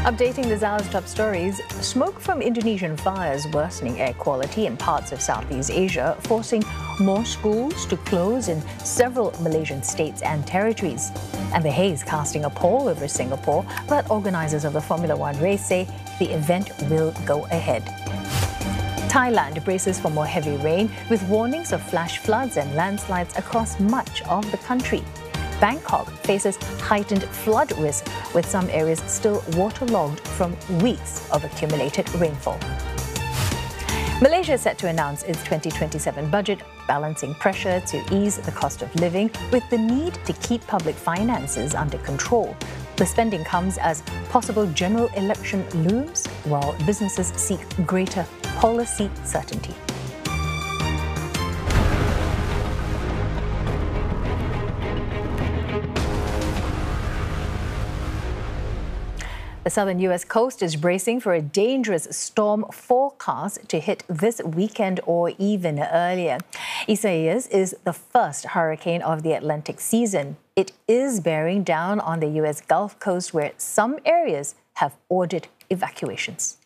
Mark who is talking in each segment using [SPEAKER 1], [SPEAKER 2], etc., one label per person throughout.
[SPEAKER 1] Updating this hour's top stories, smoke from Indonesian fires worsening air quality in parts of Southeast Asia, forcing more schools to close in several Malaysian states and territories. And the haze casting a pall over Singapore, but organizers of the Formula One race say the event will go ahead. Thailand braces for more heavy rain with warnings of flash floods and landslides across much of the country. Bangkok faces heightened flood risk, with some areas still waterlogged from weeks of accumulated rainfall. Malaysia is set to announce its 2027 budget, balancing pressure to ease the cost of living with the need to keep public finances under control. The spending comes as possible general election looms, while businesses seek greater policy certainty. The southern U.S. coast is bracing for a dangerous storm forecast to hit this weekend or even earlier. Isaias is the first hurricane of the Atlantic season. It is bearing down on the U.S. Gulf Coast, where some areas have ordered evacuations.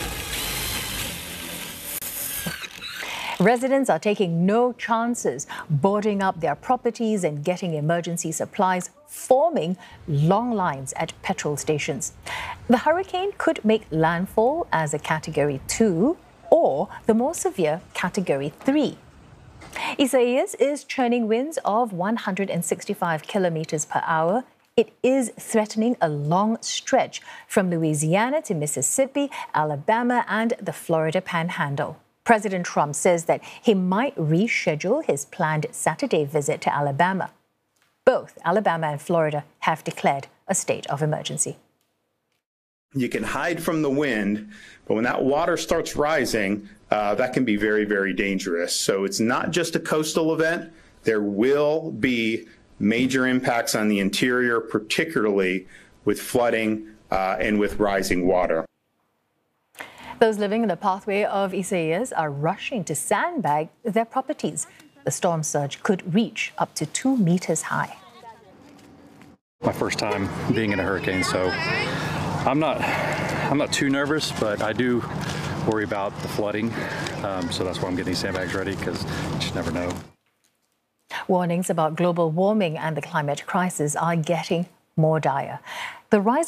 [SPEAKER 1] Residents are taking no chances, boarding up their properties and getting emergency supplies, forming long lines at petrol stations. The hurricane could make landfall as a Category 2 or the more severe Category 3. Isaias is churning winds of 165 kilometers per hour. It is threatening a long stretch from Louisiana to Mississippi, Alabama, and the Florida Panhandle. President Trump says that he might reschedule his planned Saturday visit to Alabama. Both Alabama and Florida have declared a state of emergency.
[SPEAKER 2] You can hide from the wind, but when that water starts rising, that can be very, very dangerous. So it's not just a coastal event. There will be major impacts on the interior, particularly with flooding and with rising water.
[SPEAKER 1] Those living in the pathway of Isaias are rushing to sandbag their properties. The storm surge could reach up to 2 meters high.
[SPEAKER 3] My first time being in a hurricane, so I'm not too nervous, but I do worry about the flooding. So that's why I'm getting these sandbags ready, because you just never know.
[SPEAKER 1] Warnings about global warming and the climate crisis are getting more dire. The rise